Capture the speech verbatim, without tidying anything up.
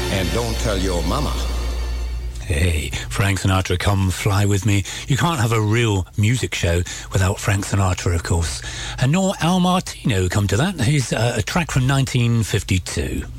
And don't tell your mama. Hey, Frank Sinatra, Come Fly With Me. You can't have a real music show without Frank Sinatra, of course. And nor Al Martino, come to that. He's uh, a track from nineteen fifty-two.